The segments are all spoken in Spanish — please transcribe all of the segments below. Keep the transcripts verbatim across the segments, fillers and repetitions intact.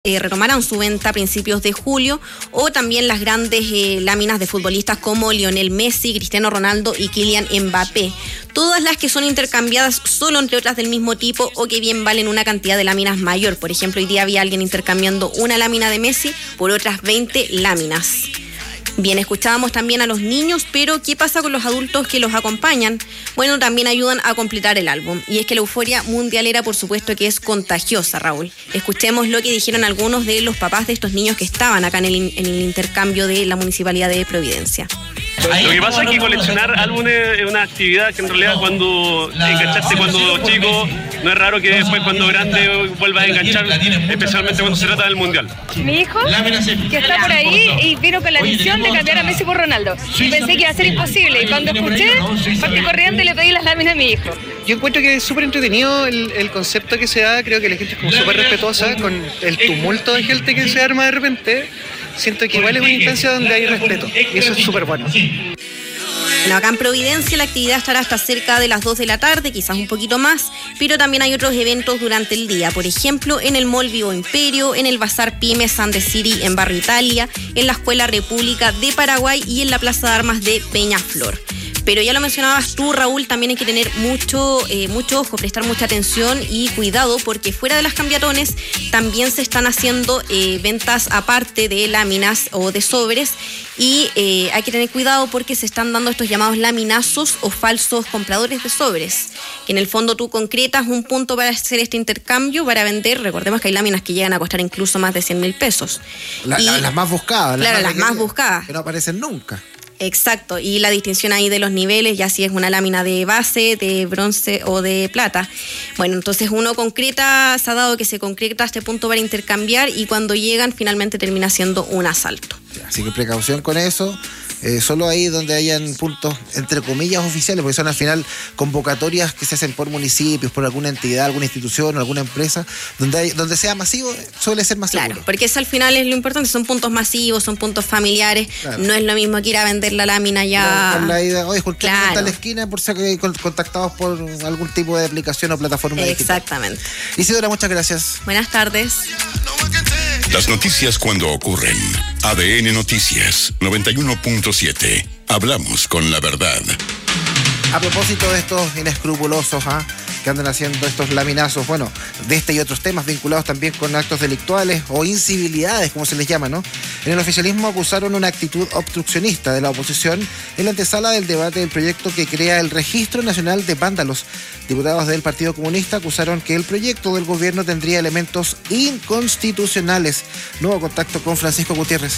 Eh, retomarán su venta a principios de julio, o también las grandes eh, láminas de futbolistas como Lionel Messi, Cristiano Ronaldo y Kylian Mbappé. Todas las que son intercambiadas solo entre otras del mismo tipo o que bien valen una cantidad de láminas mayor. Por ejemplo, hoy día había alguien intercambiando una lámina de Messi por otras veinte láminas. Bien, escuchábamos también a los niños, pero ¿qué pasa con los adultos que los acompañan? Bueno, también ayudan a completar el álbum. Y es que la euforia mundialera, por supuesto, que es contagiosa, Raúl. Escuchemos lo que dijeron algunos de los papás de estos niños que estaban acá en el, en el intercambio de la Municipalidad de Providencia. Lo que pasa es que coleccionar álbumes es una actividad que en realidad cuando enganchaste cuando chico, no es raro que después cuando grande vuelvas a enganchar, especialmente cuando se trata del Mundial. Mi hijo, que está por ahí y vino con la misión de cambiar a Messi por Ronaldo. Y pensé que iba a ser imposible. Y cuando escuché, partí corriendo y le pedí las láminas a mi hijo. Yo encuentro que es súper entretenido el, el concepto que se da. Creo que la gente es como súper respetuosa con el tumulto de gente que se arma de repente. Siento que igual es una instancia donde hay respeto. Y eso es súper bueno. Bueno, acá en Providencia la actividad estará hasta cerca de las dos de la tarde, quizás un poquito más, pero también hay otros eventos durante el día. Por ejemplo, en el Mall Vivo Imperio, en el Bazar Pymes San de City en Barrio Italia, en la Escuela República de Paraguay y en la Plaza de Armas de Peñaflor. Pero ya lo mencionabas tú, Raúl, también hay que tener mucho, eh, mucho ojo, prestar mucha atención y cuidado, porque fuera de las cambiatones también se están haciendo eh, ventas aparte de láminas o de sobres, y eh, hay que tener cuidado porque se están dando estos llamados laminazos o falsos compradores de sobres, que en el fondo tú concretas un punto para hacer este intercambio, para vender. Recordemos que hay láminas que llegan a costar incluso más de cien mil pesos. La, y, la, las más buscadas. Claro, las más, las más buscadas. Que no aparecen nunca. Exacto, y la distinción ahí de los niveles, ya si es una lámina de base, de bronce o de plata. Bueno, entonces uno concreta, se ha dado que se concreta este punto para intercambiar, y cuando llegan finalmente termina siendo un asalto. Así que precaución con eso. Eh, solo ahí donde hayan puntos, entre comillas, oficiales, porque son al final convocatorias que se hacen por municipios, por alguna entidad, alguna institución o alguna empresa, donde hay, donde sea masivo, suele ser más seguro. Claro, porque eso al final es lo importante, son puntos masivos, son puntos familiares, claro. No es lo mismo que ir a vender la lámina ya. Con la idea, oye, juntémonos claro. en tal esquina por ser contactados por algún tipo de aplicación o plataforma. Exactamente. Digital. Isidora, muchas gracias. Buenas tardes. Las noticias cuando ocurren. A D N Noticias noventa y uno punto siete. Hablamos con la verdad. A propósito de estos inescrupulosos, ¿ah? que andan haciendo estos laminazos, bueno, de este y otros temas vinculados también con actos delictuales o incivilidades, como se les llama, ¿no? En el oficialismo acusaron una actitud obstruccionista de la oposición en la antesala del debate del proyecto que crea el Registro Nacional de Vándalos. Diputados del Partido Comunista acusaron que el proyecto del gobierno tendría elementos inconstitucionales. Nuevo contacto con Francisco Gutiérrez.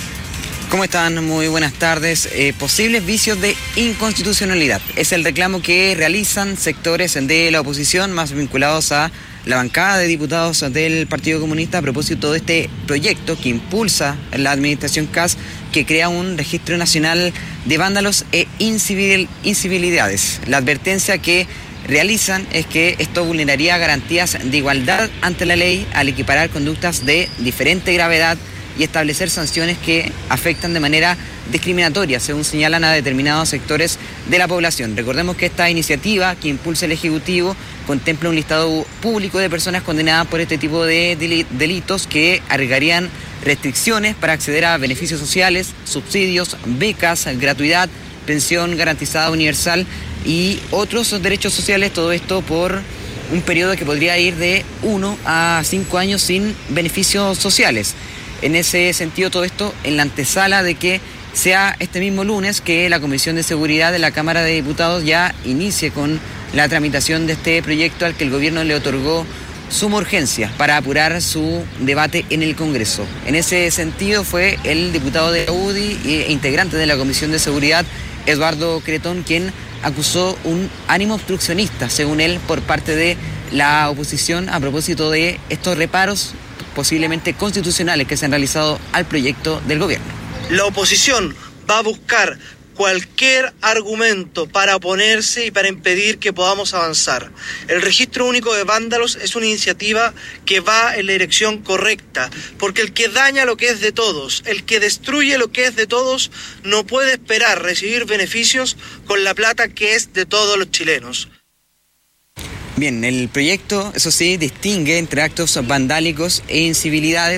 ¿Cómo están? Muy buenas tardes. Eh, posibles vicios de inconstitucionalidad. Es el reclamo que realizan sectores de la oposición más vinculados a la bancada de diputados del Partido Comunista a propósito de este proyecto que impulsa la administración C A S, que crea un registro nacional de vándalos e incivil, incivilidades. La advertencia que realizan es que esto vulneraría garantías de igualdad ante la ley al equiparar conductas de diferente gravedad y establecer sanciones que afectan de manera discriminatoria, según señalan a determinados sectores de la población. Recordemos que esta iniciativa que impulsa el Ejecutivo contempla un listado público de personas condenadas por este tipo de delitos que agregarían restricciones para acceder a beneficios sociales, subsidios, becas, gratuidad, pensión garantizada universal y otros derechos sociales, todo esto por un periodo que podría ir de uno a cinco años sin beneficios sociales. En ese sentido, todo esto en la antesala de que sea este mismo lunes que la Comisión de Seguridad de la Cámara de Diputados ya inicie con la tramitación de este proyecto al que el gobierno le otorgó suma urgencia para apurar su debate en el Congreso. En ese sentido fue el diputado de la U D I e integrante de la Comisión de Seguridad, Eduardo Cretón, quien acusó un ánimo obstruccionista, según él, por parte de la oposición a propósito de estos reparos posiblemente constitucionales que se han realizado al proyecto del gobierno. La oposición va a buscar cualquier argumento para oponerse y para impedir que podamos avanzar. El Registro Único de Vándalos es una iniciativa que va en la dirección correcta, porque el que daña lo que es de todos, el que destruye lo que es de todos, no puede esperar recibir beneficios con la plata que es de todos los chilenos. Bien, el proyecto, eso sí, distingue entre actos vandálicos e incivilidades